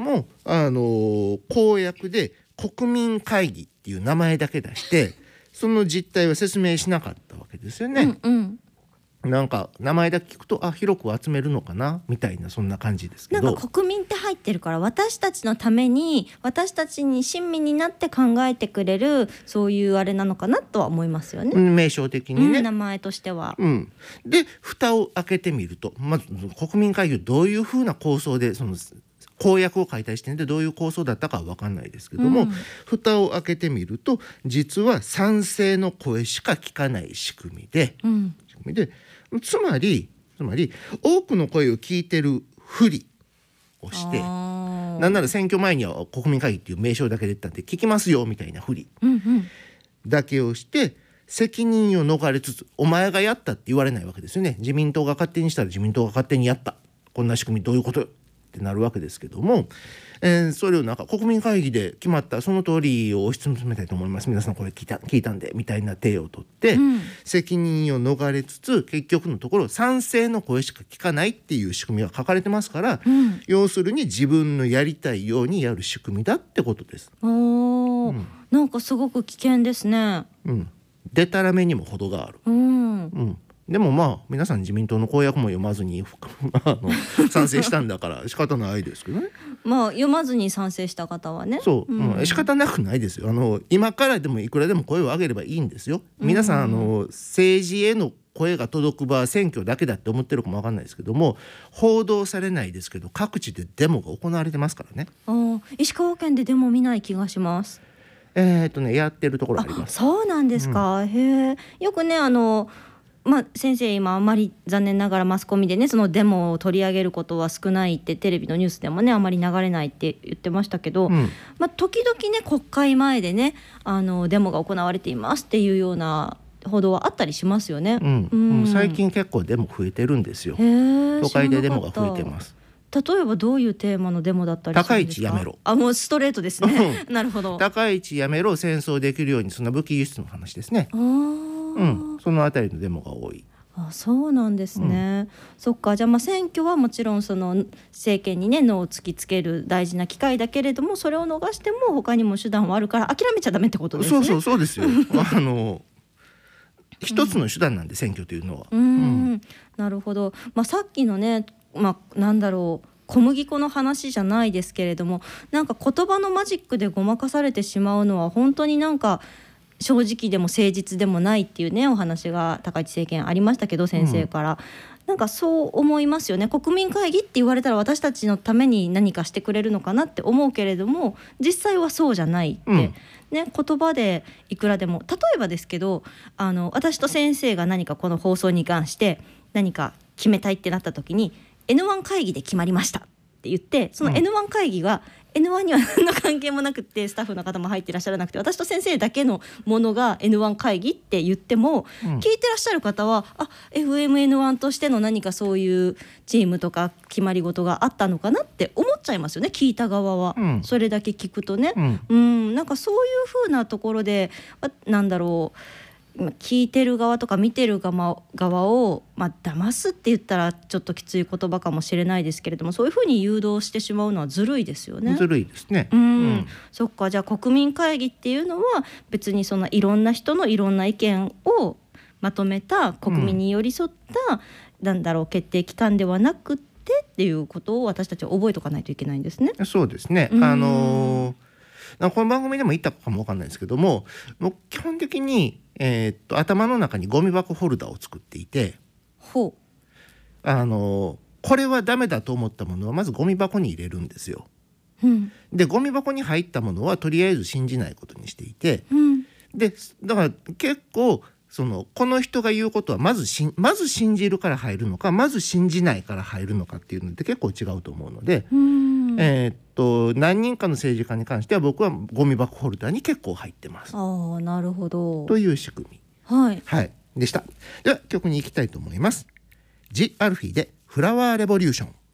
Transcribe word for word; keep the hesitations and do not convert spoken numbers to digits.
もあの公約で国民会議っていう名前だけ出してその実態は説明しなかったわけですよね。 うんうんなんか名前だけ聞くとあ広く集めるのかなみたいなそんな感じですけど、 なんか国民って入ってるから私たちのために私たちに親身になって考えてくれるそういうあれなのかなとは思いますよね、 うん、名称的にね、 うん、名前としては、 うん、で蓋を開けてみるとまず国民会議どういうふうな構想でその公約を書いた時点でどういう構想だったかは分かんないですけども、うん、蓋を開けてみると実は賛成の声しか聞かない仕組みで、うん、仕組みでつまりつまり多くの声を聞いてるふりをしてなんなら選挙前には国民会議っていう名称だけ出たんで聞きますよみたいなふりだけをして責任を逃れつつお前がやったって言われないわけですよね。自民党が勝手にしたら自民党が勝手にやったこんな仕組みどういうことよってなるわけですけども、えー、それをなんか国民会議で決まったその通りを押し詰めたいと思います皆さんこれ聞いた、聞いたんでみたいな体を取って、うん、責任を逃れつつ結局のところ賛成の声しか聞かないっていう仕組みが書かれてますから、うん、要するに自分のやりたいようにやる仕組みだってことです。 お、うん、なんかすごく危険ですね。 うん、でたらめにも程がある、 うんうんでもまあ皆さん自民党の公約も読まずにあの賛成したんだから仕方ないですけどね。 まあ読まずに賛成した方はねそう、うん、仕方なくないですよ。あの今からでもいくらでも声を上げればいいんですよ。皆さん、あの政治への声が届く場は選挙だけだって思ってるかも分かんないですけども報道されないですけど各地でデモが行われてますからね。 あ石川県でデモ見ない気がします。 えーっとねやってるところあります。 そうなんですか、うん、へえ。よくねあのまあ、先生今あまり残念ながらマスコミでねそのデモを取り上げることは少ないってテレビのニュースでもねあまり流れないって言ってましたけど、うんまあ、時々ね国会前でねあのデモが行われていますっていうような報道はあったりしますよね、 うんうん、最近結構デモ増えてるんですよ。都会でデモが増えてます。 例えばどういうテーマのデモだったりするんですか。 高市やめろ。 あもうストレートですねなるほど。 高市やめろ戦争できるようにそんな武器輸出の話ですね。あうん、そのあたりのデモが多い。 あそうなんですね、うん、そっか。じゃあまあ選挙はもちろんその政権にね脳を突きつける大事な機会だけれどもそれを逃しても他にも手段はあるから諦めちゃダメってことですね。 そうそうそうですよあの一つの手段なんで、うん、選挙というのは。 うん、うん、なるほど、まあ、さっきのね、まあ、なんだろう小麦粉の話じゃないですけれどもなんか言葉のマジックでごまかされてしまうのは本当になんか正直でも誠実でもないっていうねお話が高市政権ありましたけど先生から、うん、なんかそう思いますよね。国民会議って言われたら私たちのために何かしてくれるのかなって思うけれども実際はそうじゃないって、うんね、言葉でいくらでも例えばですけどあの私と先生が何かこの放送に関して何か決めたいってなった時に エヌワン 会議で決まりましたって言ってその エヌワン 会議が、うん、エヌワン には何の関係もなくてスタッフの方も入ってらっしゃらなくて私と先生だけのものが エヌワン 会議って言っても、うん、聞いてらっしゃる方はあ エフエムエヌワン としての何かそういうチームとか決まり事があったのかなって思っちゃいますよね聞いた側は、うん、それだけ聞くとね、うんうん、なんかそういう風なところでなんだろう聞いてる側とか見てる側を、まあ、騙すって言ったらちょっときつい言葉かもしれないですけれどもそういうふうに誘導してしまうのはずるいですよね。 ずるいですね。 うん、うん、そっか。じゃあ国民会議っていうのは別にそのいろんな人のいろんな意見をまとめた国民に寄り添った、うん、なんだろう決定機関ではなくってっていうことを私たちは覚えておかないといけないんですね。 そうですね。うん、あのーこの番組でも言ったかも分かんないですけども、もう基本的に、えー、っと頭の中にゴミ箱ホルダーを作っていて、 ほうあのこれはダメだと思ったものはまずゴミ箱に入れるんですよ。 うん、でゴミ箱に入ったものはとりあえず信じないことにしていて、 うん、 でだから結構そのこの人が言うことはまずしまず信じるから入るのかまず信じないから入るのかっていうのって結構違うと思うので、 うんえー、っと何人かの政治家に関しては僕はゴミ箱ホルダーに結構入ってます。 ああなるほどという仕組み、 はいはい、でした。では曲に行きたいと思います。ジ・アルフィーでフラワーレボリューション。